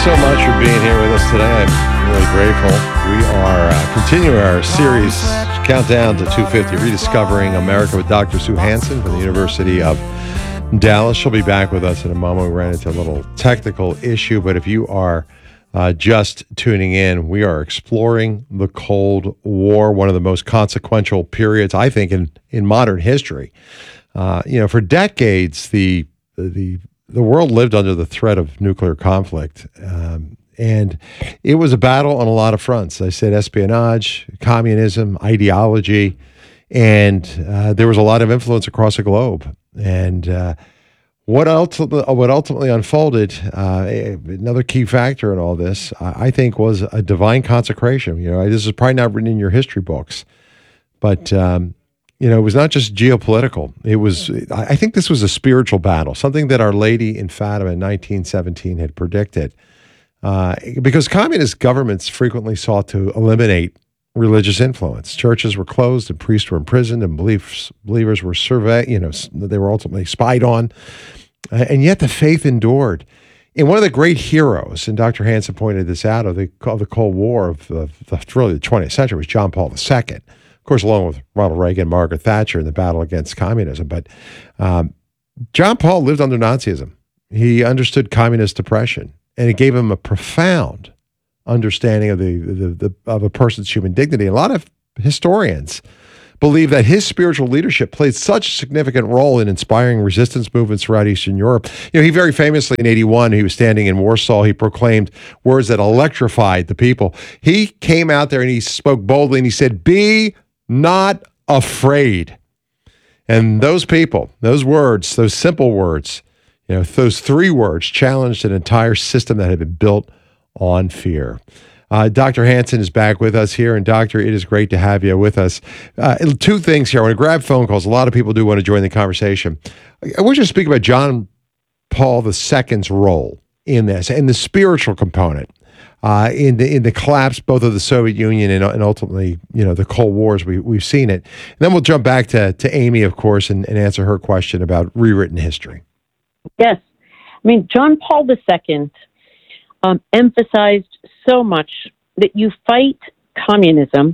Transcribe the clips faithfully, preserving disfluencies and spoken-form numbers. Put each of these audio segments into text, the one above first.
So much for being here with us today. I'm really grateful. We are uh, continuing our series, Countdown to two fifty, Rediscovering America with Doctor Sue Hansen from the University of Dallas. She'll be back with us in a moment. We ran into a little technical issue, but if you are uh, just tuning in, we are exploring the Cold War, one of the most consequential periods, I think, in, in modern history. Uh, you know, for decades, the the the world lived under the threat of nuclear conflict. Um, and it was a battle on a lot of fronts. I said espionage, communism, ideology, and uh, there was a lot of influence across the globe. And uh, what, ulti- what ultimately unfolded, uh, another key factor in all this, I think, was a divine consecration. You know, this is probably not written in your history books, but um, you know, it was not just geopolitical. It was, I think this was a spiritual battle, something that Our Lady in Fatima in nineteen seventeen had predicted. Uh, because communist governments frequently sought to eliminate religious influence. Churches were closed and priests were imprisoned and beliefs, believers were surveyed, you know, they were ultimately spied on. Uh, and yet the faith endured. And one of the great heroes, and Doctor Hansen pointed this out, of the, of the Cold War of, of the, really the twentieth century was John Paul the Second. Of course, along with Ronald Reagan and Margaret Thatcher in the battle against communism. But um, John Paul lived under Nazism. He understood communist oppression, and it gave him a profound understanding of the, the, the of a person's human dignity. A lot of historians believe that his spiritual leadership played such a significant role in inspiring resistance movements throughout Eastern Europe. You know, he very famously in eighty-one, he was standing in Warsaw, he proclaimed words that electrified the people. He came out there and he spoke boldly and he said, "Be not afraid." And those people, those words, those simple words, you know, those three words challenged an entire system that had been built on fear. Uh, Doctor Hansen is back with us here. And Doctor, it is great to have you with us. Uh, two things here. I want to grab phone calls. A lot of people do want to join the conversation. I want you to speak about John Paul the Second's role in this and the spiritual component. Uh, in the in the collapse both of the Soviet Union and, and ultimately, you know, the Cold Wars, we, we've seen it. And then we'll jump back to, to Amy, of course, and, and answer her question about rewritten history. Yes. I mean, John Paul the Second um, emphasized so much that you fight communism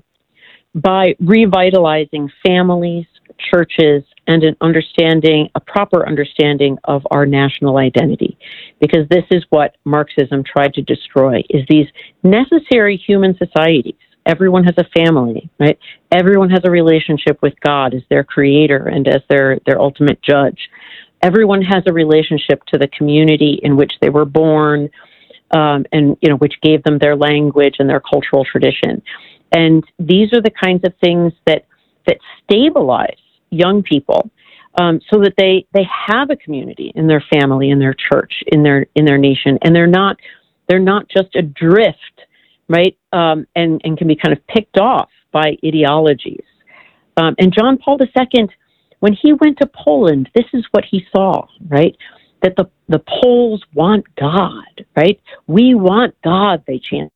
by revitalizing families, churches, and an understanding, a proper understanding of our national identity. Because this is what Marxism tried to destroy, is these necessary human societies. Everyone has a family, right? Everyone has a relationship with God as their creator and as their, their ultimate judge. Everyone has a relationship to the community in which they were born, um, and, you know, which gave them their language and their cultural tradition. And these are the kinds of things that, that stabilize young people, um, so that they, they have a community in their family, in their church, in their in their nation, and they're not they're not just adrift, right? Um, and and can be kind of picked off by ideologies. Um, and John Paul the Second, when he went to Poland, this is what he saw, right? That the the Poles want God, right? We want God, they chant.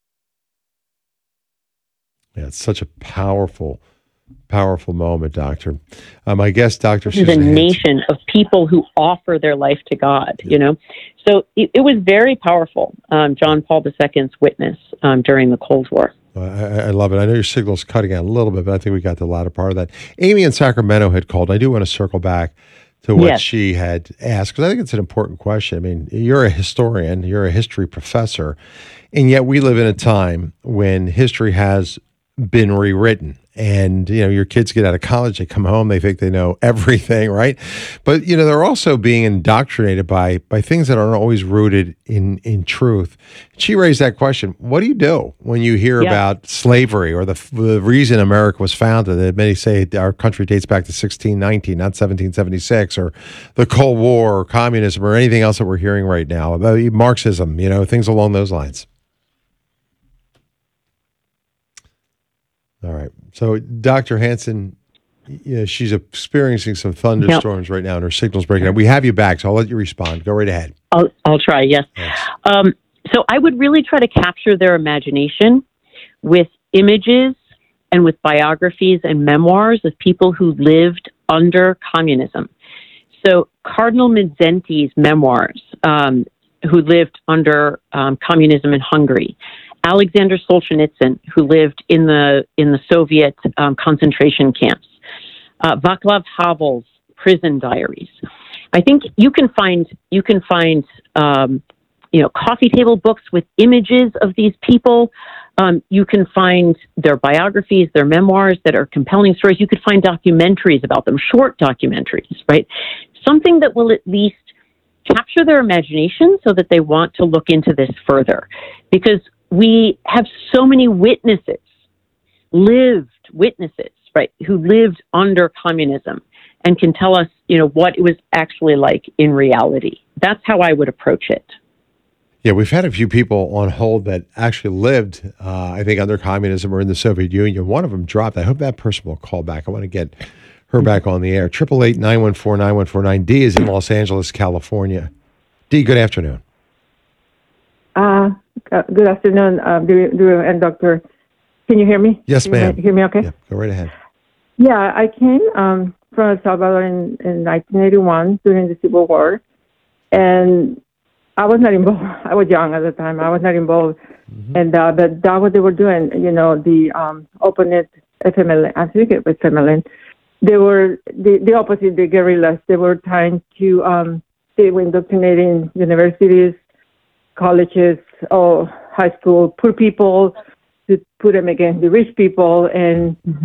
Yeah, it's such a powerful. Powerful moment, Doctor. Um, I guess Doctor This is a nation of people who offer their life to God, yeah. you know. So it, it was very powerful, um, John Paul the Second's witness um, during the Cold War. I, I love it. I know your signal's cutting out a little bit, but I think we got the latter part of that. Amy in Sacramento had called. I do want to circle back to what yes. she had asked, because I think it's an important question. I mean, you're a historian, you're a history professor, and yet we live in a time when history has been rewritten. And, you know, your kids get out of college, they come home, they think they know everything, right? But, you know, they're also being indoctrinated by by things that aren't always rooted in, in truth. She raised that question. What do you do when you hear yeah. about slavery or the, the reason America was founded? That many say our country dates back to sixteen nineteen, not seventeen seventy-six, or the Cold War or communism or anything else that we're hearing right now, about Marxism, you know, things along those lines. All right. So, Doctor Hansen, you know, she's experiencing some thunderstorms yep. right now, and her signal's breaking up. We have you back, so I'll let you respond. Go right ahead. I'll, I'll try, yes. yes. Um, so I would really try to capture their imagination with images and with biographies and memoirs of people who lived under communism. So Cardinal Mindszenty's memoirs, um, who lived under um, communism in Hungary, Alexander Solzhenitsyn, who lived in the in the Soviet um, concentration camps, uh, Václav Havel's prison diaries. I think you can find you can find um, you know coffee table books with images of these people. Um, you can find their biographies, their memoirs that are compelling stories. You could find documentaries about them, short documentaries, right? Something that will at least capture their imagination so that they want to look into this further. Because we have so many witnesses, lived witnesses, right, who lived under communism and can tell us, you know, what it was actually like in reality. That's how I would approach it. Yeah, we've had a few people on hold that actually lived, uh, I think, under communism or in the Soviet Union. One of them dropped. I hope that person will call back. I want to get her back on the air. eight eight eight, nine one four, nine one four nine. Dee is in Los Angeles, California. Dee, good afternoon. Uh, good afternoon, uh, Drew and Doctor. Can you hear me? Yes, Can ma'am. You hear me okay? Yeah, go right ahead. Yeah, I came um, from El Salvador in, in nineteen eighty-one during the Civil War, and I was not involved. I was young at the time. I was not involved, mm-hmm. and uh, but that's what they were doing. You know, the um, opponent F M L N. I think it was F M L N. They were the, the opposite, the guerrillas. They were trying to um, they were indoctrinating universities, colleges, or high school, poor people, to put them against the rich people, and mm-hmm.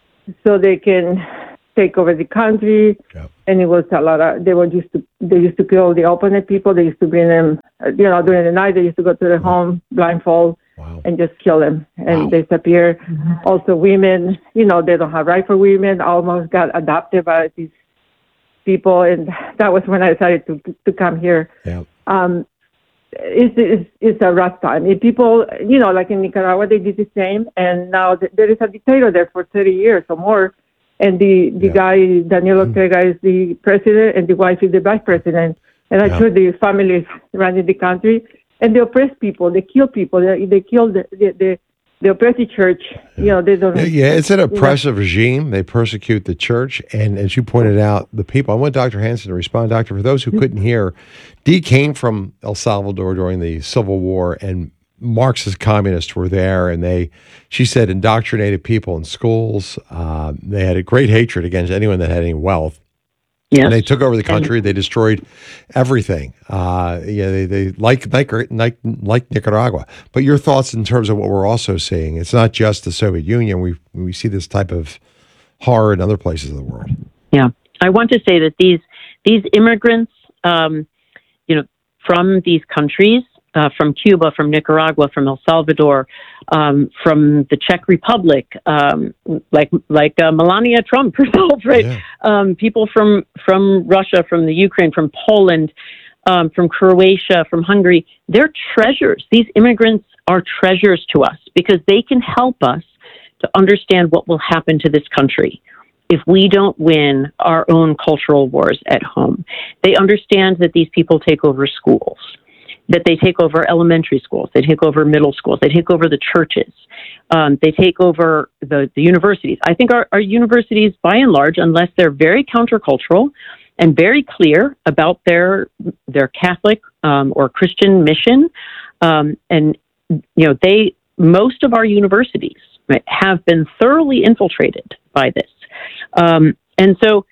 so they can take over the country. Yep. And it was a lot of, they were used to, they used to kill the opponent people. They used to bring them, you know, during the night, they used to go to their home blindfold wow. and just kill them and wow. disappear. Mm-hmm. Also women, you know, they don't have right for women, almost got adopted by these people. And that was when I decided to to come here. Yep. Um, it's, it's, it's a rough time. If people, you know, like in Nicaragua, they did the same. And now th- there is a dictator there for thirty years or more. And the, the yeah. guy, Daniel Ortega, is the president, and the wife is the vice president. And I yeah. told the families running the country, and they oppress people, they kill people, they, they kill the, the, the, the oppress the church. Yeah. You know, they don't. Yeah, it's an oppressive you know. regime. They persecute the church. And as you pointed out, the people, I want Doctor Hanson to respond. Doctor, for those who couldn't hear, Dee came from El Salvador during the Civil War, and Marxist communists were there, and they, she said, indoctrinated people in schools. Uh, they had a great hatred against anyone that had any wealth. Yes. And they took over the country. They destroyed everything. Uh, yeah, they, they like, like like like Nicaragua. But your thoughts in terms of what we're also seeing? It's not just the Soviet Union. We we see this type of horror in other places of the world. Yeah, I want to say that these these immigrants, um, you know, from these countries. Uh, from Cuba, from Nicaragua, from El Salvador, um, from the Czech Republic, um, like like uh, Melania Trump herself, right? Yeah. Um, people from from Russia, from the Ukraine, from Poland, um, from Croatia, from Hungary. They're treasures. These immigrants are treasures to us because they can help us to understand what will happen to this country if we don't win our own cultural wars at home. They understand that these people take over schools, that they take over elementary schools, they take over middle schools, they take over the churches, um, they take over the, the universities. I think our, our universities, by and large, unless they're very countercultural and very clear about their their Catholic um, or Christian mission, um, and you know, they most of our universities right, have been thoroughly infiltrated by this, um, and so.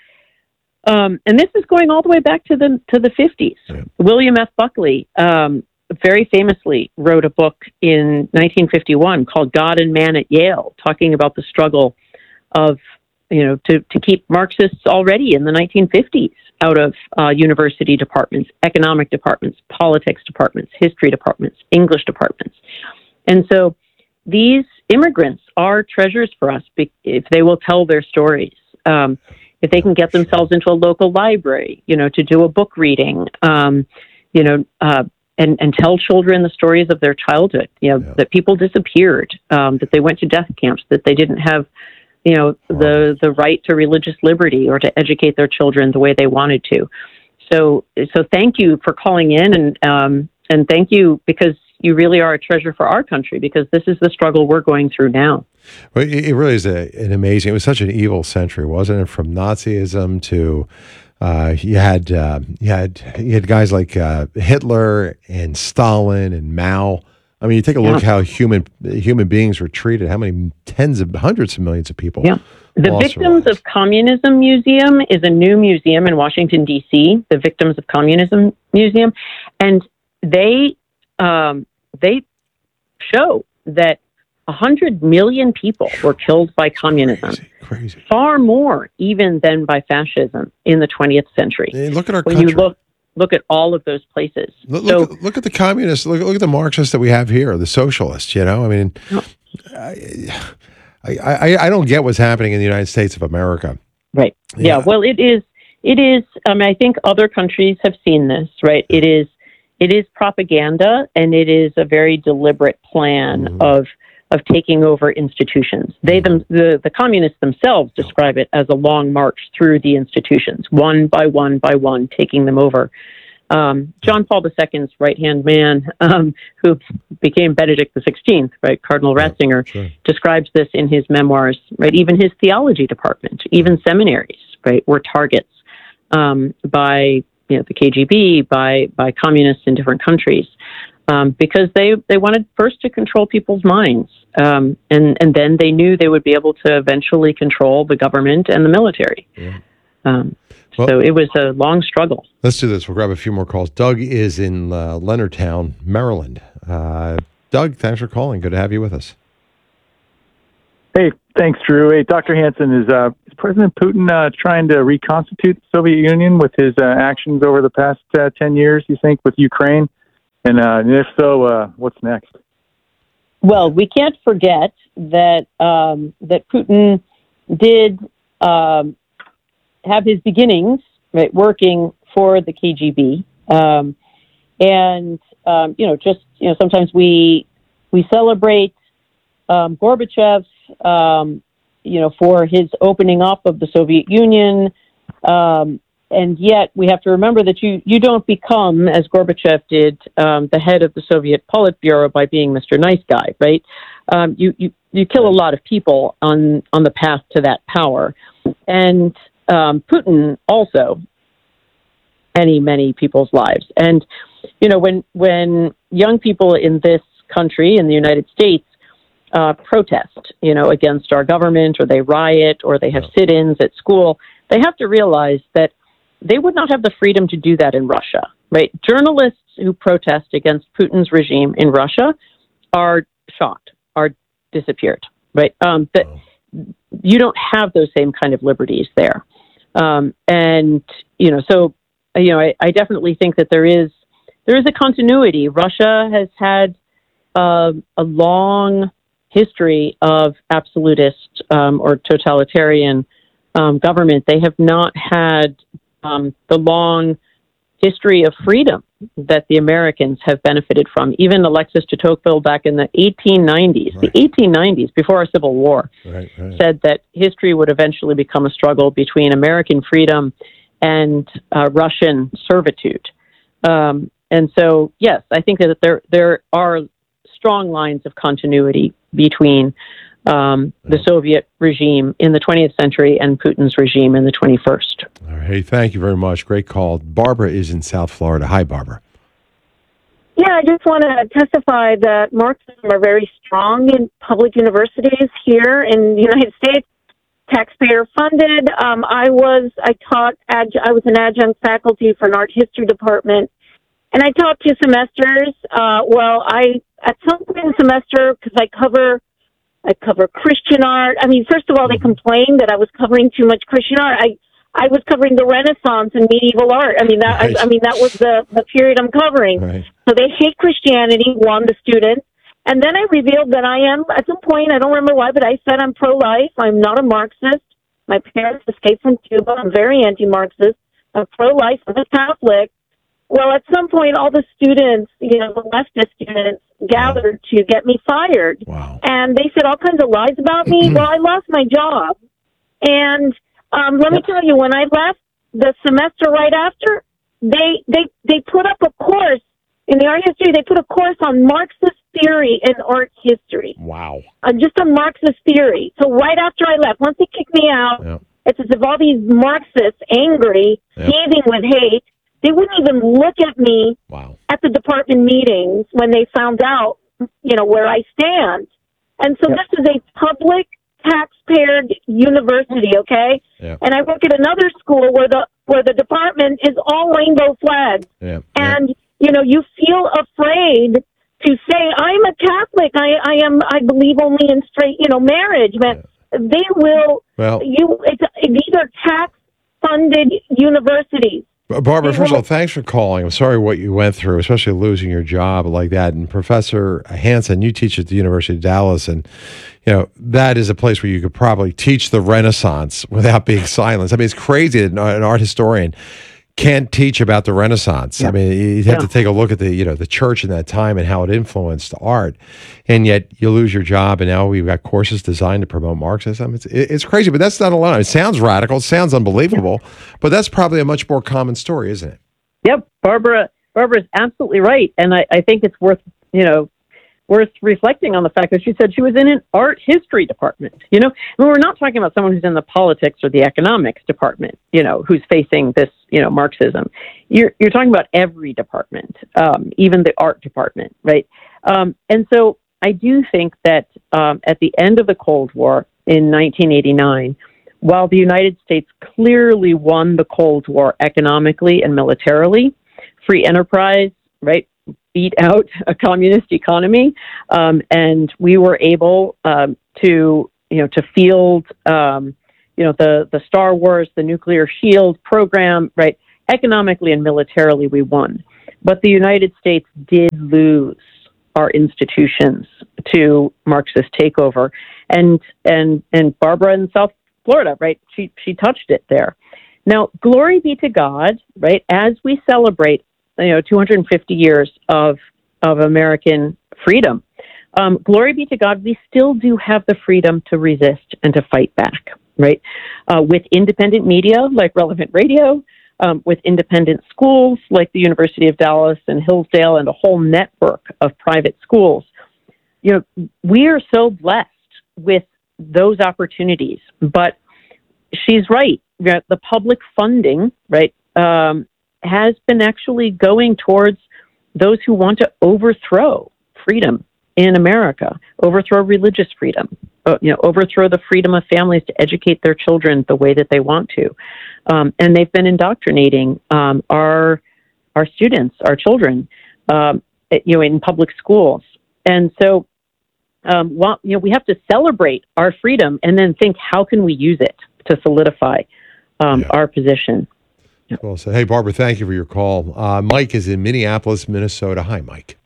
Um, and this is going all the way back to the to the fifties. Yeah. William F. Buckley um, very famously wrote a book in nineteen fifty-one called God and Man at Yale, talking about the struggle of, you know, to, to keep Marxists already in the nineteen fifties out of uh, university departments, economic departments, politics departments, history departments, English departments. And so these immigrants are treasures for us if they will tell their stories. Um, If they can get themselves into a local library, you know, to do a book reading, um, you know, uh, and, and tell children the stories of their childhood, you know, yeah. that people disappeared, um, that they went to death camps, that they didn't have, you know, wow. the, the right to religious liberty or to educate their children the way they wanted to. So, so thank you for calling in, and, um, and thank you because you really are a treasure for our country, because this is the struggle we're going through now. Well, it really is a, an amazing, it was such an evil century, wasn't it? From Nazism to Uh, you had uh, you had you had guys like uh, Hitler and Stalin and Mao. I mean, you take a look Yeah. how human human beings were treated. How many tens of hundreds of millions of people? Yeah. The lost their Victims lives. of Communism Museum is a new museum in Washington, D C, the Victims of Communism Museum. And they um, they show that one hundred million people were killed by communism, Crazy, crazy. far more even than by fascism in the twentieth century. Hey, look at our When country. you look look at all of those places. Look, so look, look at the communists. Look, look at the Marxists that we have here, the socialists. You know, I mean, I, I, I, I don't get what's happening in the United States of America. Right. Yeah. Yeah. Well, it is. It is. I mean, I think other countries have seen this. Right. It is. It is propaganda, and it is a very deliberate plan Mhm. of of taking over institutions. They them the the communists themselves describe it as a long march through the institutions, one by one by one, taking them over. Um, John Paul the Second's right-hand man, um, who became Benedict the Sixteenth, right, Cardinal Yeah, Ratzinger, sure. describes this in his memoirs, right? Even his theology department, even seminaries, right, were targets um, by you know the K G B, by by communists in different countries, um, because they they wanted first to control people's minds, um, and and then they knew they would be able to eventually control the government and the military. Yeah. Um, Well- so it was a long struggle. Let's do this. We'll grab a few more calls. Doug is in uh, Leonardtown, Maryland. Uh, Doug, thanks for calling. Good to have you with us. Hey, thanks, Drew. Hey, Doctor Hansen, is, uh, is President Putin uh, trying to reconstitute the Soviet Union with his uh, actions over the past uh, ten years, you think, with Ukraine? And, uh, and if so, uh, what's next? Well, we can't forget that um, that Putin did um, have his beginnings right working for the K G B, um, and um, you know, just you know, sometimes we we celebrate um, Gorbachev, um, you know, for his opening up of the Soviet Union. Um, And yet we have to remember that you, you don't become, as Gorbachev did, um, the head of the Soviet Politburo by being Mister Nice Guy, right? Um, you, you, you kill a lot of people on, on the path to that power. And um, Putin also, many, many people's lives. And, you know, when, when young people in this country, in the United States, uh, protest, you know, against our government, or they riot, or they have sit-ins at school, they have to realize that they would not have the freedom to do that in Russia, right? Journalists who protest against Putin's regime in Russia are shot, are disappeared, right? Um, that you don't have those same kind of liberties there. Um, and, you know, so, you know, I, I definitely think that there is, there is a continuity. Russia has had uh, a long history of absolutist um, or totalitarian um, government. They have not had Um, the long history of freedom that the Americans have benefited from. Even Alexis de Tocqueville back in the eighteen nineties, Right. the eighteen nineties, before our Civil War, Right, right. said that history would eventually become a struggle between American freedom and uh, Russian servitude. Um, and so, yes, I think that there there are strong lines of continuity between Um, the Soviet regime in the twentieth century and Putin's regime in the twenty-first. All right. Hey, thank you very much. Great call. Barbara is in South Florida. Hi, Barbara. Yeah, I just want to testify that Marxism are very strong in public universities here in the United States, taxpayer funded. Um, I was, I taught, adj- I was an adjunct faculty for an art history department, and I taught two semesters. Uh, well, I, at some point in the semester, because I cover I cover Christian art. I mean, first of all, they complained that I was covering too much Christian art. I, I was covering the Renaissance and medieval art. I mean, that, Right. I, I mean, that was the, the period I'm covering. Right. So they hate Christianity, one, the students. And then I revealed that I am, at some point, I don't remember why, but I said I'm pro-life. I'm not a Marxist. My parents escaped from Cuba. I'm very anti-Marxist. I'm pro-life. I'm a Catholic. Well, at some point, all the students, you know, the leftist students, gathered to get me fired. Wow. And they said all kinds of lies about me. Well, I lost my job. And um, let me tell you, when I left the semester right after, they, they, they put up a course in the art history. They put a course on Marxist theory and art history. Wow. Uh, just on Marxist theory. So right after I left, once they kicked me out, Yeah. It's as if all these Marxists, angry, Yep. seething with hate, they wouldn't even look at me Wow. at the department meetings when they found out, you know, where I stand. And so Yep. this is a public taxpayer university, okay? Yeah. And I work at another school where the where the department is all rainbow flags. Yeah. And you know, you feel afraid to say, I'm a Catholic. I, I am. I believe only in straight, you know, marriage. But they will. Well, You. It's, these are tax-funded universities. Barbara, They first of will- all, thanks for calling. I'm sorry what you went through, especially losing your job like that. And Professor Hanson, you teach at the University of Dallas, and you know that is a place where you could probably teach the Renaissance without being silenced. I mean, it's crazy that an art historian can't teach about the Renaissance. I mean, you'd have Yeah. to take a look at the, you know, the church in that time and how it influenced art, and yet you lose your job, and now we've got courses designed to promote Marxism. It's it's crazy, but that's not alone. It sounds radical, it sounds unbelievable, but that's probably a much more common story, isn't it? Yep, Barbara. Barbara's absolutely right, and I, I think it's worth you know worth reflecting on the fact that she said she was in an art history department. You know, and we're not talking about someone who's in the politics or the economics department. You know, who's facing this you know Marxism. You're you're talking about every department, um, even the art department, right? Um, and so I do think that um, at the end of the Cold War in nineteen eighty-nine. While the United States clearly won the Cold War economically and militarily, free enterprise, right, beat out a communist economy, um, and we were able um, to, you know, to field, um, you know, the the Star Wars, the nuclear shield program, right. Economically and militarily, we won, but the United States did lose our institutions to Marxist takeover, and and and Barbara in South Florida, right? She she touched it there. Now, glory be to God, right? As we celebrate, you know, two hundred fifty years of of American freedom, um, glory be to God, we still do have the freedom to resist and to fight back, right? Uh, with independent media like Relevant Radio, um, with independent schools like the University of Dallas and Hillsdale, and a whole network of private schools. You know, we are so blessed with those opportunities, but she's right. The public funding, right, um, has been actually going towards those who want to overthrow freedom in America, overthrow religious freedom, uh, you know, overthrow the freedom of families to educate their children the way that they want to, um, and they've been indoctrinating um, our our students, our children, um, you know, in public schools, and so. Um, well, you know, we have to celebrate our freedom and then think, how can we use it to solidify um, Yeah. our position? Well said. Hey, Barbara, thank you for your call. Uh, Mike is in Minneapolis, Minnesota. Hi, Mike.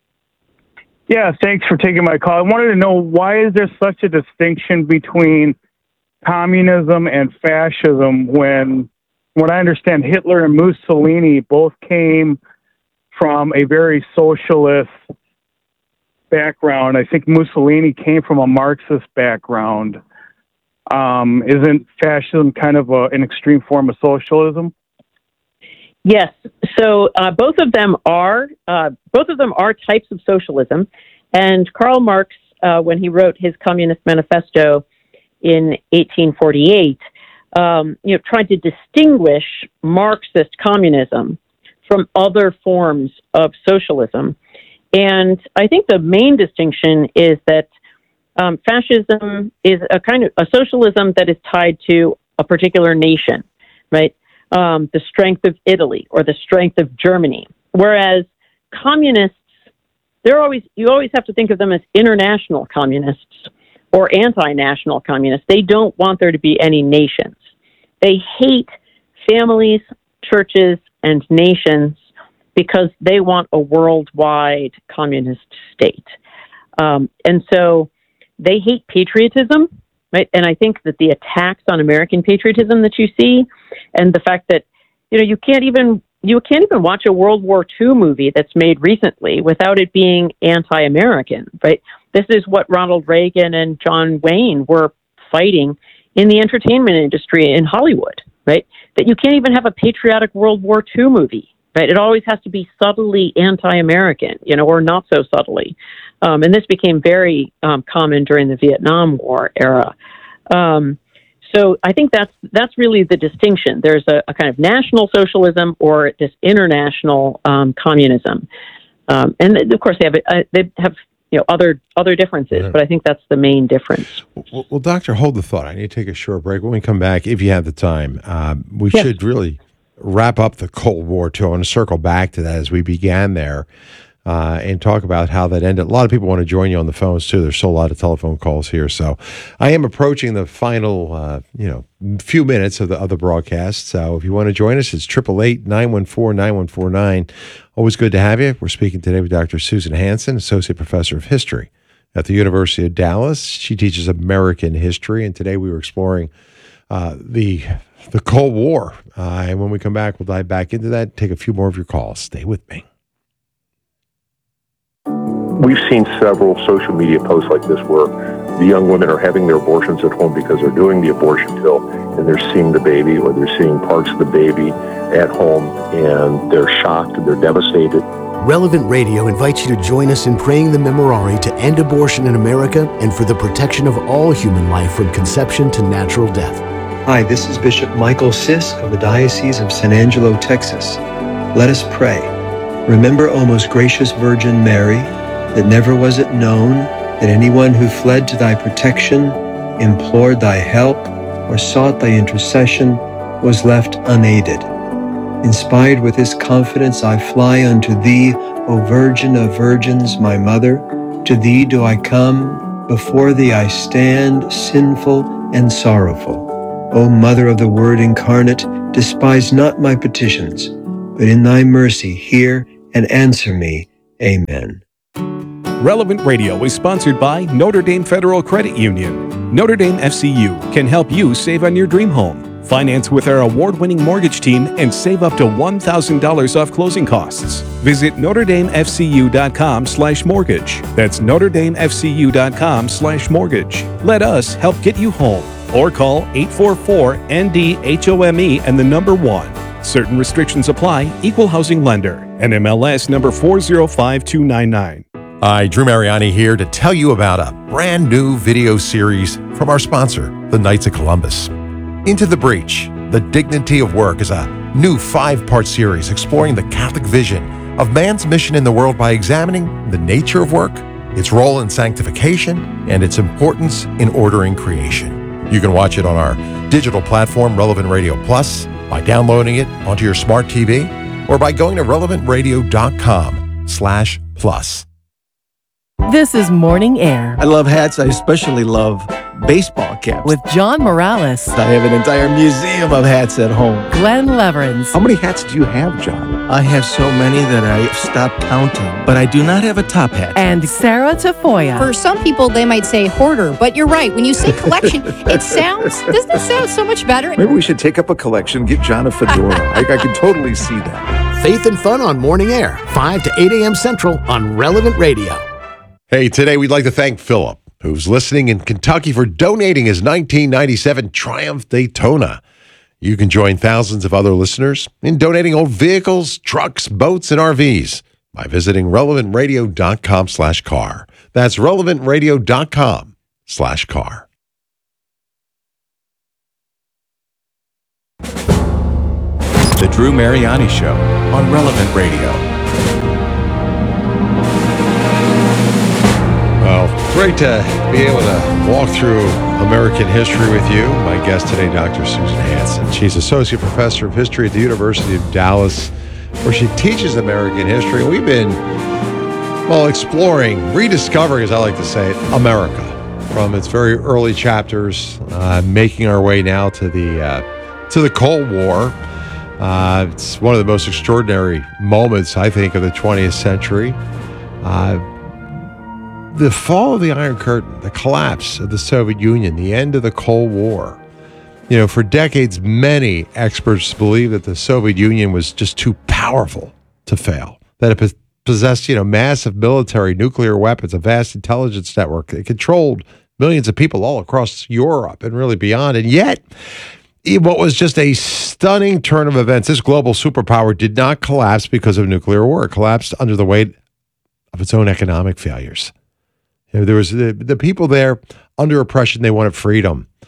Yeah, thanks for taking my call. I wanted to know, why is there such a distinction between communism and fascism when, when I understand Hitler and Mussolini both came from a very socialist background? I think Mussolini came from a Marxist background. Um, isn't fascism kind of a, an extreme form of socialism? Yes. So uh, both of them are uh, both of them are types of socialism, and Karl Marx, uh, when he wrote his Communist Manifesto in eighteen forty-eight, um, you know, tried to distinguish Marxist communism from other forms of socialism. And I think the main distinction is that um, fascism is a kind of a socialism that is tied to a particular nation, right? Um, the strength of Italy or the strength of Germany. Whereas communists, they're always you always have to think of them as international communists or anti-national communists. They don't want there to be any nations. They hate families, churches, and nations, because they want a worldwide communist state. Um, and so they hate patriotism, right? And I think that the attacks on American patriotism that you see, and the fact that, you know, you can't even, you can't even watch a World War Two movie that's made recently without it being anti-American, right? This is what Ronald Reagan and John Wayne were fighting in the entertainment industry in Hollywood, right? That you can't even have a patriotic World War Two movie. Right, it always has to be subtly anti-American, you know, or not so subtly. Um, and this became very um, common during the Vietnam War era. Um, So I think that's that's really the distinction. There's a, a kind of national socialism or this international um, communism, um, and of course they have uh, they have you know other other differences, Yeah. but I think that's the main difference. Well, well, Doctor, hold the thought. I need to take a short break. When we come back, if you have the time, um, we Yes. should really wrap up the Cold War too. I want to circle back to that as we began there. Uh, and talk about how that ended. A lot of people want to join you on the phones too. There's still a lot of telephone calls here, so I am approaching the final, uh, you know, few minutes of the of the broadcast. So if you want to join us, it's triple eight nine one four nine one four nine. Always good to have you. We're speaking today with Doctor Susan Hansen, Associate Professor of History at the University of Dallas. She teaches American history, and today we were exploring uh, the the Cold War. Uh, and when we come back, we'll dive back into that. Take a few more of your calls. Stay with me. We've seen several social media posts like this where the young women are having their abortions at home because they're doing the abortion pill and they're seeing the baby or they're seeing parts of the baby at home and they're shocked and they're devastated. Relevant Radio invites you to join us in praying the Memorare to end abortion in America and for the protection of all human life from conception to natural death. Hi, this is Bishop Michael Sisk of the Diocese of San Angelo, Texas. Let us pray. Remember, O most gracious Virgin Mary, that never was it known that anyone who fled to thy protection, implored thy help, or sought thy intercession was left unaided. Inspired with this confidence, I fly unto thee, O Virgin of Virgins, my Mother. To thee do I come, before thee I stand, sinful and sorrowful. O Mother of the Word incarnate, despise not my petitions, but in thy mercy hear and answer me. Amen. Relevant Radio is sponsored by Notre Dame Federal Credit Union. Notre Dame F C U can help you save on your dream home. Finance with our award-winning mortgage team and save up to one thousand dollars off closing costs. Visit Notre Dame F C U dot com slash mortgage. That's Notre Dame F C U dot com slash mortgage. Let us help get you home. Or call eight four four N D H O M E and the number one. Certain restrictions apply. Equal housing lender. N M L S number four zero five two nine nine. Hi, Drew Mariani here to tell you about a brand new video series from our sponsor, the Knights of Columbus. Into the Breach, The Dignity of Work is a new five-part series exploring the Catholic vision of man's mission in the world by examining the nature of work, its role in sanctification, and its importance in ordering creation. You can watch it on our digital platform, Relevant Radio Plus, by downloading it onto your smart T V, or by going to relevant radio dot com slash plus. This is Morning Air I love hats. I especially love baseball caps. with John Morales, I have an entire museum of hats at home. Glenn Leverins, How many hats do you have, John? I have so many that I stopped counting, but I do not have a top hat. and Sarah Tafoya. For some people, they might say hoarder, but you're right. When you say collection, it sounds, doesn't it sound so much better? Maybe we should take up a collection, get John a fedora. I, I can totally see that. Faith and Fun on Morning Air, five to eight a.m. Central on Relevant Radio. Hey, today we'd like to thank Philip, who's listening in Kentucky, for donating his nineteen ninety-seven Triumph Daytona. You can join thousands of other listeners in donating old vehicles, trucks, boats, and R Vs by visiting relevant radio dot com slash car. That's relevant radio dot com slash car. The Drew Mariani Show on Relevant Radio. Well, great to be able to walk through American history with you. My guest today, Doctor Susan Hansen. She's Associate Professor of History at the University of Dallas, where she teaches American history. We've been, well, exploring, rediscovering, as I like to say it, America from its very early chapters, uh, making our way now to the uh, to the Cold War. Uh, it's one of the most extraordinary moments, I think, of the twentieth century. Uh, The fall of the Iron Curtain, the collapse of the Soviet Union, the end of the Cold War. You know, for decades, many experts believed that the Soviet Union was just too powerful to fail, that it possessed, you know, massive military nuclear weapons, a vast intelligence network. It controlled millions of people all across Europe and really beyond. And yet, what was just a stunning turn of events, this global superpower did not collapse because of nuclear war. It collapsed under the weight of its own economic failures. You know, there was the, the people there under oppression. They wanted freedom.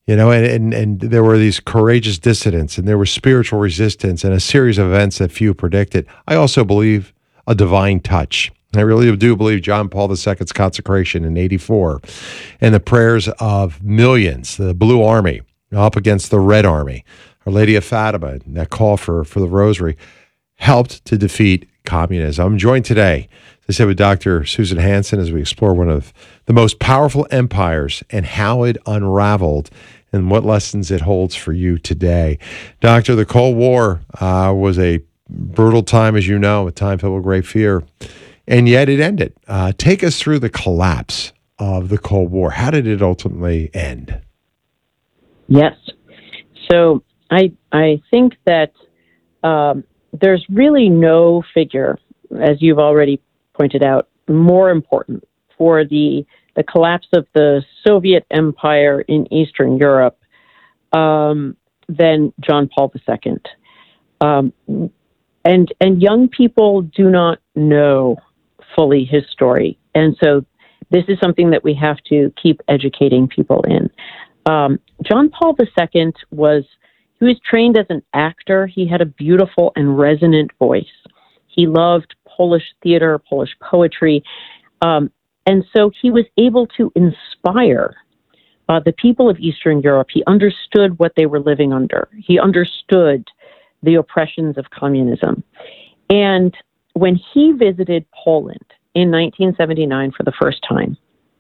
You know, and, and, and there were these courageous dissidents, and there was spiritual resistance, and a series of events that few predicted. I also believe a divine touch. I really do believe John Paul the Second's consecration in eighty-four and the prayers of millions, the Blue Army, up against the Red Army, Our Lady of Fatima, and that call for, for the Rosary, helped to defeat communism. I'm joined today, as I said, with Doctor Susan Hansen as we explore one of the most powerful empires and how it unraveled and what lessons it holds for you today. Doctor, the Cold War uh, was a brutal time, as you know, a time filled with great fear, and yet it ended. Uh, take us through the collapse of the Cold War. How did it ultimately end? Yes. So I I think that um, there's really no figure, as you've already pointed out, more important for the the collapse of the Soviet Empire in Eastern Europe um, than John Paul the Second. Um, and and young people do not know fully his story, and so this is something that we have to keep educating people in. Um, John Paul the Second was he was trained as an actor. He had a beautiful and resonant voice. He loved Polish theater, Polish poetry. Um, and so he was able to inspire uh, the people of Eastern Europe. He understood what they were living under. He understood the oppressions of communism. And when he visited Poland in nineteen seventy-nine for the first time,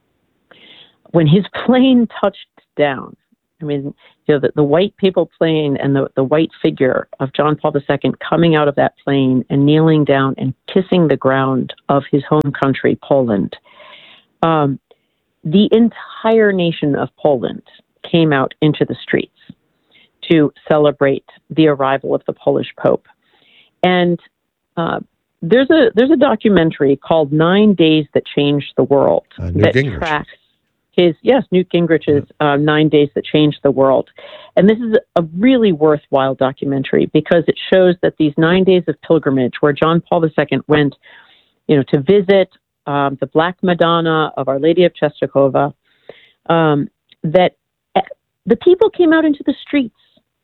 when his plane touched down, I mean, you know, the, the white papal plane and the, the white figure of John Paul the Second coming out of that plane and kneeling down and kissing the ground of his home country, Poland. Um, the entire nation of Poland came out into the streets to celebrate the arrival of the Polish Pope. And uh, there's a there's a documentary called Nine Days That Changed the World uh, that Gingrich. tracks his, yes, Newt Gingrich's uh, Nine Days That Changed the World. And this is a really worthwhile documentary because it shows that these nine days of pilgrimage where John Paul the Second went, you know, to visit um, the Black Madonna of Our Lady of Czestochowa, um, that the people came out into the streets.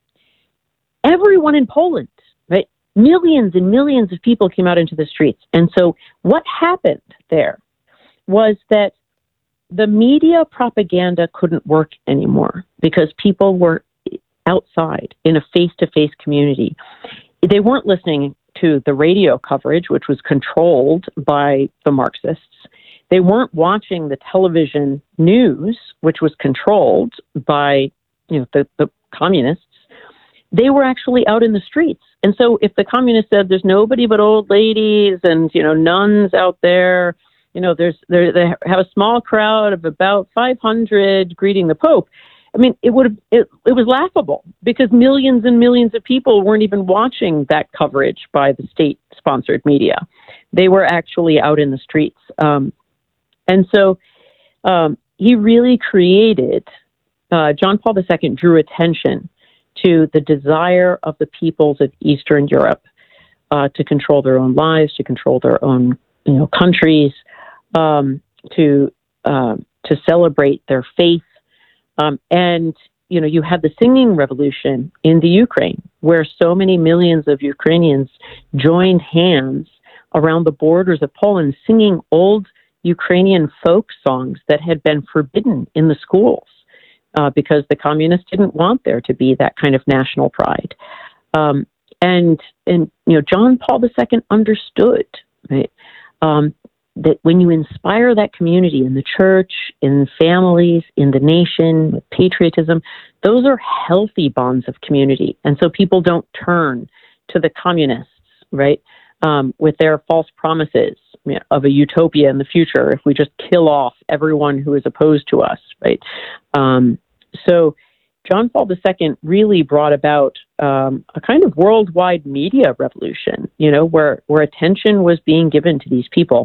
Everyone in Poland, right? Millions and millions of people came out into the streets. And so what happened there was that the media propaganda couldn't work anymore because people were outside in a face-to-face community. They weren't listening to the radio coverage, which was controlled by the Marxists. They weren't watching the television news, which was controlled by, you know, the, the communists. They were actually out in the streets. And so if the communists said there's nobody but old ladies and, you know, nuns out there, you know, there's there they have a small crowd of about five hundred greeting the Pope. I mean, it would have it, it was laughable because millions and millions of people weren't even watching that coverage by the state-sponsored media. They were actually out in the streets, um, and so um, he really created. Uh, John Paul the Second drew attention to the desire of the peoples of Eastern Europe uh, to control their own lives, to control their own, you know, countries. Um, to uh, to celebrate their faith, um, and you know, you had the singing revolution in the Ukraine, where so many millions of Ukrainians joined hands around the borders of Poland, singing old Ukrainian folk songs that had been forbidden in the schools uh, because the communists didn't want there to be that kind of national pride. Um, and and you know, John Paul the Second understood, right? Um, that when you inspire that community in the church, in families, in the nation, with patriotism, those are healthy bonds of community. And so people don't turn to the communists, right, um, with their false promises, you know, of a utopia in the future if we just kill off everyone who is opposed to us, right? Um, so John Paul the Second really brought about um, a kind of worldwide media revolution, you know, where, where attention was being given to these people.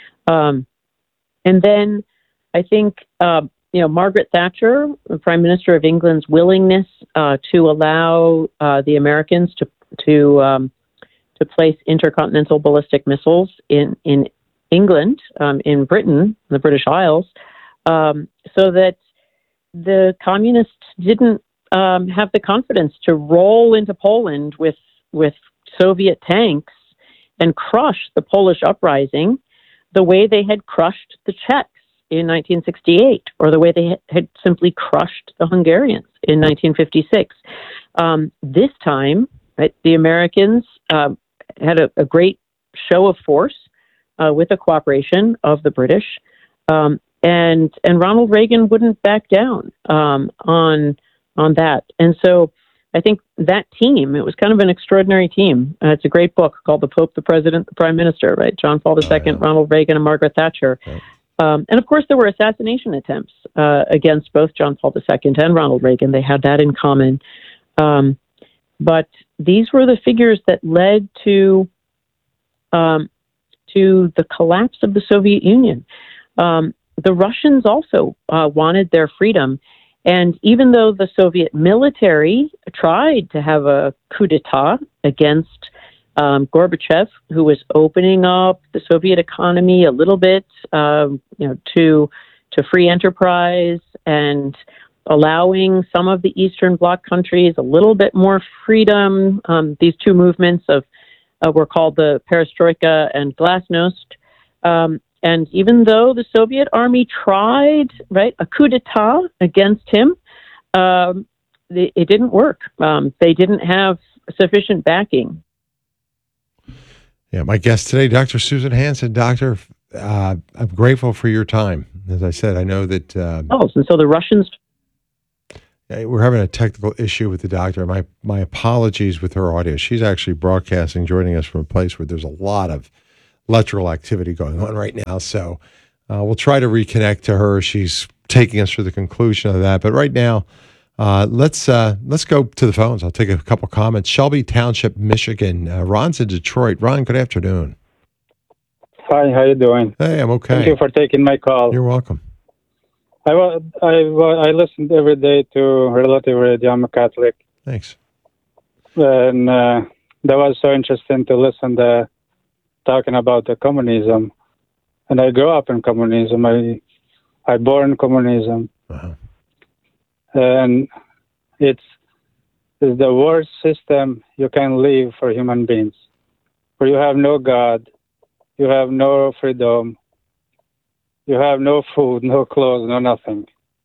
Um, and then I think, uh, you know, Margaret Thatcher, the Prime Minister of England's willingness uh, to allow uh, the Americans to to um, to place intercontinental ballistic missiles in in England, um, in Britain, the British Isles, um, so that the communists didn't um, have the confidence to roll into Poland with with Soviet tanks and crush the Polish uprising the way they had crushed the Czechs in nineteen sixty-eight, or the way they had simply crushed the Hungarians in nineteen fifty-six. Um, this time, right, the Americans uh, had a, a great show of force uh, with the cooperation of the British, um, and and Ronald Reagan wouldn't back down um, on on that. And so I think that team, it was kind of an extraordinary team. Uh, it's a great book called The Pope, the President, the Prime Minister, right? John Paul the Second, oh, yeah. Ronald Reagan, and Margaret Thatcher. Right. Um, and of course, there were assassination attempts uh, against both John Paul the Second and Ronald Reagan. They had that in common. Um, but these were the figures that led to um, to the collapse of the Soviet Union. Um, the Russians also uh, wanted their freedom. And even though the Soviet military tried to have a coup d'etat against um, Gorbachev, who was opening up the Soviet economy a little bit, um, you know, to to free enterprise and allowing some of the Eastern Bloc countries a little bit more freedom. Um, these two movements of uh, were called the Perestroika and Glasnost. Um, And even though the Soviet army tried, right, a coup d'etat against him, um, it, it didn't work. Um, they didn't have sufficient backing. Yeah, my guest today, Doctor Susan Hansen. Doctor, uh, I'm grateful for your time. As I said, I know that... Uh, oh, and so the Russians... We're having a technical issue with the doctor. My, my apologies with her audio. She's actually broadcasting, joining us from a place where there's a lot of electoral activity going on right now. So uh, we'll try to reconnect to her. She's taking us through the conclusion of that. But right now, uh, let's uh, let's go to the phones. I'll take a couple comments. Shelby Township, Michigan. Uh, Ron's in Detroit. Ron, good afternoon. Hi, how you doing? Hey, I'm okay. Thank you for taking my call. You're welcome. I, I, I listened every day to Relative Radio. I'm a Catholic. Thanks. And uh, that was so interesting to listen to talking about the communism. And I grew up in communism. I I born in communism. Uh-huh. And it's, it's the worst system you can live for human beings. Where you have no God, you have no freedom, you have no food, no clothes, no nothing.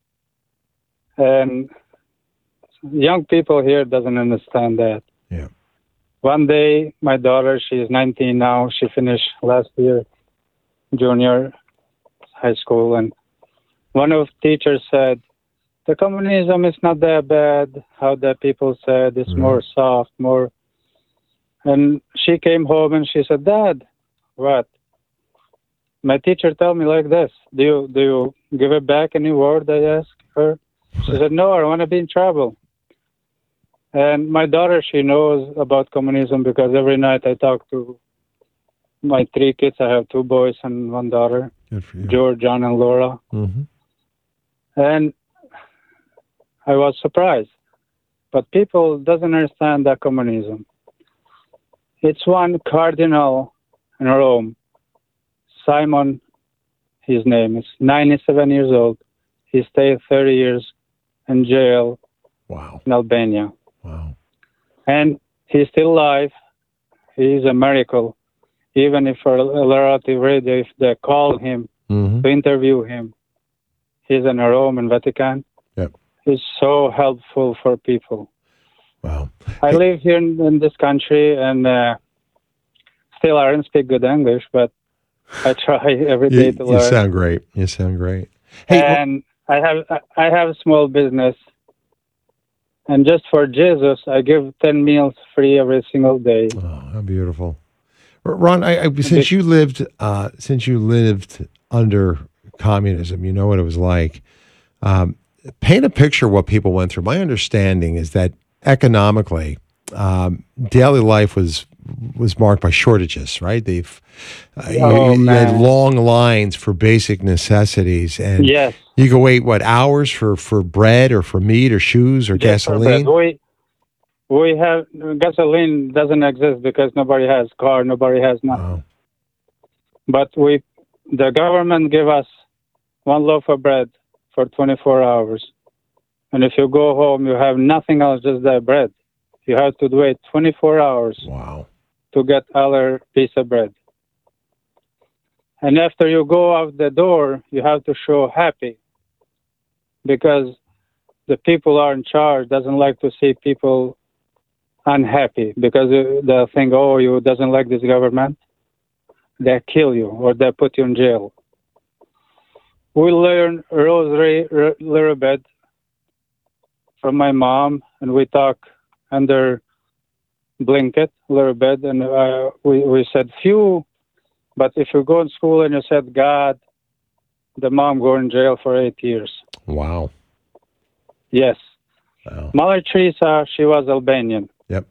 And young people here doesn't understand that. Yeah. One day, my daughter, she's nineteen now. She finished last year, junior high school. And one of the teachers said, the communism is not that bad, how the people said. It's mm-hmm. more soft, more... And she came home and she said, Dad, what? My teacher told me like this. Do you do you give it back any word? I asked her. She said, no, I want to be in trouble. And my daughter, she knows about communism because every night I talk to my three kids. I have two boys and one daughter, George, John, and Laura. Mm-hmm. And I was surprised. But people doesn't understand that communism. It's one cardinal in Rome, Simon, his name is ninety-seven years old. He stayed thirty years in jail wow. in Albania. Wow. And he's still alive. He's a miracle. Even if for Relative Radio, if they call him mm-hmm. to interview him, he's in Rome and Vatican. Yep. He's so helpful for people. Wow. I hey. live here in, in this country, and uh, still I don't speak good English, but I try every day you, to learn. You sound great. You sound great. Hey, and well, I have I have a small business, and just for Jesus, I give ten meals free every single day. Oh, how beautiful, Ron! I, I, since you lived uh, since you lived under communism, you know what it was like. Um, paint a picture of what people went through. My understanding is that economically, um, daily life was. was marked by shortages, right? They've uh, oh, you, you had long lines for basic necessities, and yes. you could wait what hours for, for bread or for meat or shoes or yes, gasoline. We we have gasoline doesn't exist because nobody has car, nobody has nothing. Wow. But we, the government give us one loaf of bread for twenty-four hours. And if you go home, you have nothing else, just that bread. You have to wait twenty-four hours wow. to get other piece of bread. And after you go out the door, you have to show happy, because the people are in charge doesn't like to see people unhappy, because they think, oh, you doesn't like this government, they kill you or they put you in jail. We learn rosary a little bit from my mom, and we talk under blanket a little bit, and uh, we, we said few, but if you go in school and you said God, the mom go in jail for eight years. Wow. Yes. Wow. Mother Teresa, she was Albanian. Yep.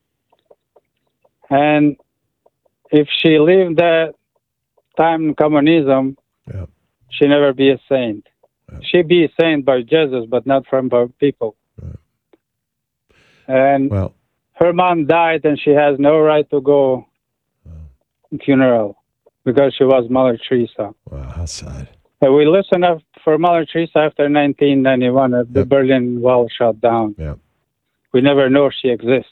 And if she lived that time in communism, yep. she never be a saint. Yep. She be a saint by Jesus, but not from by people. Yep. And well, her mom died, and she has no right to go wow. funeral because she was Mother Teresa. Wow, how sad. And we listened up for Mother Teresa after nineteen ninety-one, uh, the yep. Berlin Wall shut down. Yep. We never know she exists.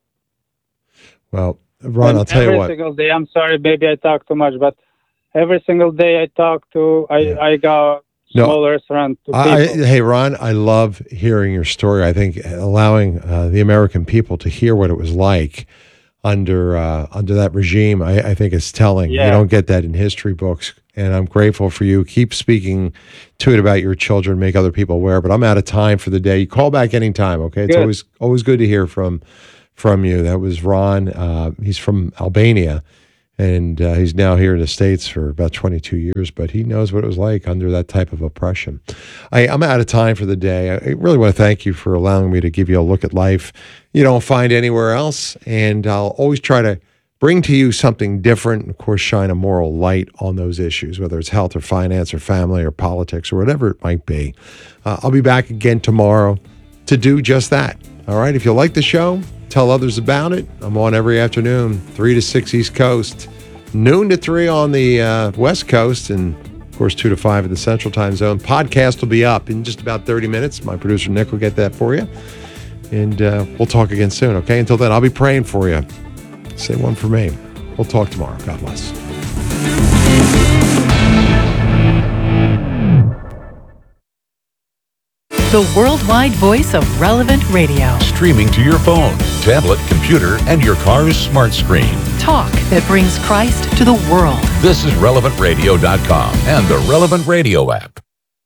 Well, Ron, and I'll tell you what. Every single day, I'm sorry, maybe I talk too much, but every single day I talk to, I, yeah. I go small no, restaurant to I, people. I, hey, Ron, I love hearing your story. I think allowing uh, the American people to hear what it was like under uh, under that regime, I, I think is telling. Yeah. You don't get that in history books. And I'm grateful for you. Keep speaking to it about your children, make other people aware. But I'm out of time for the day. You call back anytime, okay? It's good. always always good to hear from from you. That was Ron. Uh, he's from Albania, and uh, he's now here in the States for about twenty-two years. But he knows what it was like under that type of oppression. I, I'm out of time for the day. I really want to thank you for allowing me to give you a look at life you don't find anywhere else. And I'll always try to bring to you something different, and of course, shine a moral light on those issues, whether it's health or finance or family or politics or whatever it might be. Uh, I'll be back again tomorrow to do just that. All right. If you like the show, tell others about it. I'm on every afternoon, three to six East Coast, noon to three on the uh, West Coast, and of course, two to five in the Central Time Zone. Podcast will be up in just about thirty minutes. My producer, Nick, will get that for you. And uh, we'll talk again soon. Okay. Until then, I'll be praying for you. Say one for me. We'll talk tomorrow. God bless. The worldwide voice of Relevant Radio. Streaming to your phone, tablet, computer, and your car's smart screen. Talk that brings Christ to the world. This is relevant radio dot com and the Relevant Radio app.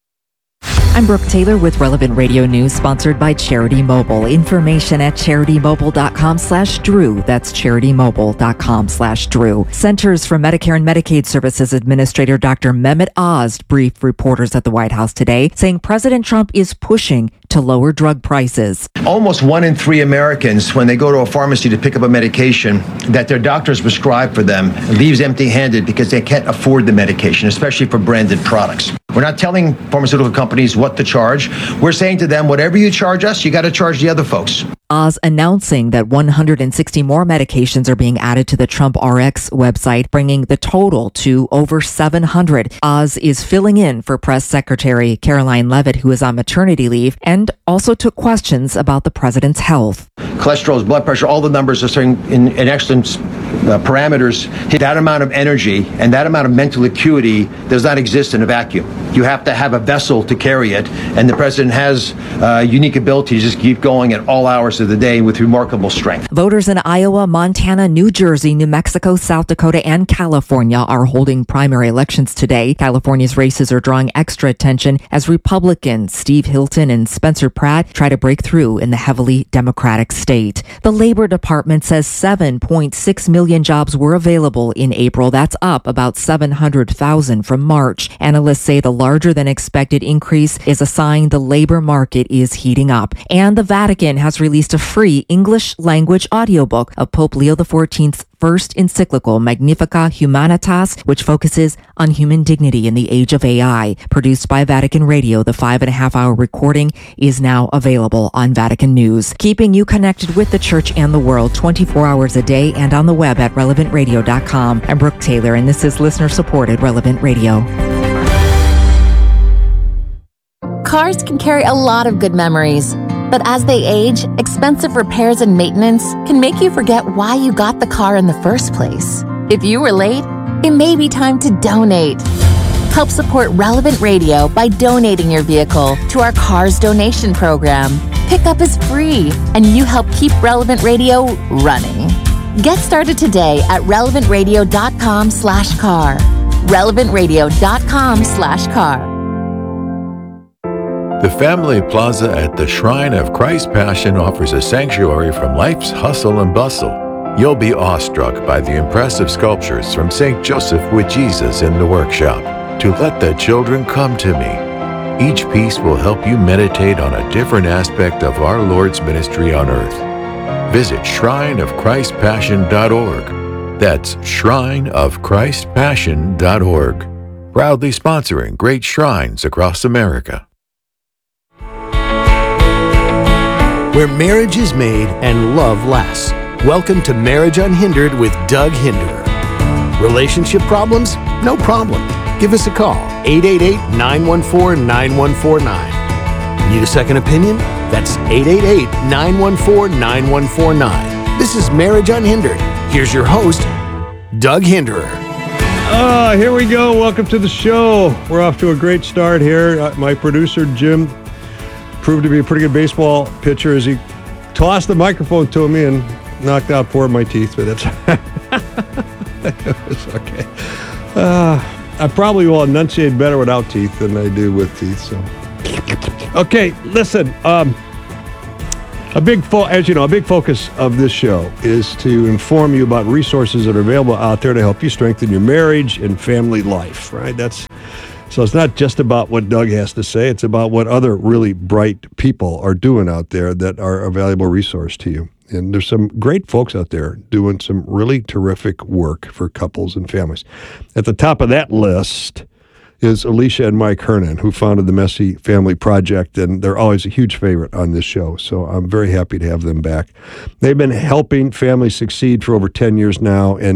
I'm Brooke Taylor with Relevant Radio News, sponsored by Charity Mobile. Information at charity mobile dot com slash Drew. That's charity mobile dot com slash Drew. Centers for Medicare and Medicaid Services Administrator Doctor Mehmet Oz briefed reporters at the White House today, saying President Trump is pushing to lower drug prices. Almost one in three Americans, when they go to a pharmacy to pick up a medication that their doctors prescribe for them, leaves empty-handed because they can't afford the medication, especially for branded products. We're not telling pharmaceutical companies what to charge. We're saying to them, whatever you charge us, you got to charge the other folks. Oz announcing that one hundred sixty more medications are being added to the Trump R X website, bringing the total to over seven hundred. Oz is filling in for Press Secretary Caroline Leavitt, who is on maternity leave, and also took questions about the president's health. Cholesterol, blood pressure, all the numbers are starting in, in excellent uh, parameters. That amount of energy and that amount of mental acuity does not exist in a vacuum. You have to have a vessel to carry it, and the president has a uh, unique ability to just keep going at all hours of the day with remarkable strength. Voters in Iowa, Montana, New Jersey, New Mexico, South Dakota, and California are holding primary elections today. California's races are drawing extra attention as Republicans Steve Hilton and Spencer Pratt try to break through in the heavily Democratic state. The Labor Department says seven point six million jobs were available in April. That's up about seven hundred thousand from March. Analysts say the larger than expected increase is a sign the labor market is heating up. And the Vatican has released a free English language audiobook of Pope Leo the fourteenth's first encyclical, Magnificat Humanitas, which focuses on human dignity in the age of A I. Produced by Vatican Radio, the five and a half hour recording is now available on Vatican News. Keeping you connected with the church and the world twenty-four hours a day and on the web at relevant radio dot com. I'm Brooke Taylor, and this is listener-supported Relevant Radio. Cars can carry a lot of good memories, but as they age, expensive repairs and maintenance can make you forget why you got the car in the first place. If you were late, it may be time to donate. Help support Relevant Radio by donating your vehicle to our Cars donation program. Pickup is free, and you help keep Relevant Radio running. Get started today at relevantradio.com slash car. relevantradio.com slash car. The Family Plaza at the Shrine of Christ Passion offers a sanctuary from life's hustle and bustle. You'll be awestruck by the impressive sculptures from Saint Joseph with Jesus in the workshop. To let the children come to me. Each piece will help you meditate on a different aspect of our Lord's ministry on earth. Visit shrine of christ passion dot org. That's shrine of christ passion dot org. Proudly sponsoring great shrines across America. Where marriage is made and love lasts. Welcome to Marriage Unhindered with Doug Hinderer. Relationship problems? No problem. Give us a call, eight eight eight, nine one four, nine one four nine. Need a second opinion? That's eight eight eight, nine one four, nine one four nine. This is Marriage Unhindered. Here's your host, Doug Hinderer. Ah, here we go. Welcome to the show. We're off to a great start here. Uh, my producer, Jim, proved to be a pretty good baseball pitcher as he tossed the microphone to me and knocked out four of my teeth, but that's it was okay. Uh, I probably will enunciate better without teeth than I do with teeth. So, okay, listen. Um, a big, fo- as you know, a big focus of this show is to inform you about resources that are available out there to help you strengthen your marriage and family life. Right? That's so. It's not just about what Doug has to say. It's about what other really bright people are doing out there that are a valuable resource to you. And there's some great folks out there doing some really terrific work for couples and families. At the top of that list is Alicia and Mike Hernan, who founded the Messy Family Project, and they're always a huge favorite on this show, so I'm very happy to have them back. They've been helping families succeed for over ten years now, and